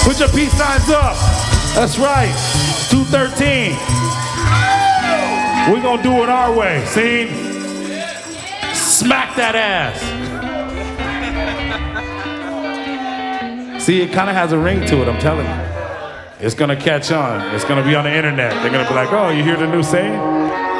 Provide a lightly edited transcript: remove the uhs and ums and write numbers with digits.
Put your peace signs up. That's right. 213. We're gonna do it our way. See? Smack that ass. See, it kind of has a ring to it, I'm telling you. It's gonna catch on. It's gonna be on the internet. They're gonna be like, oh, you hear the new saying?